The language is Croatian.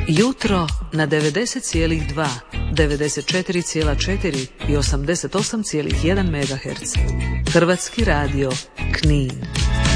Jutro na 90,2, 94,4 i 88,1 MHz. Hrvatski radio Knin.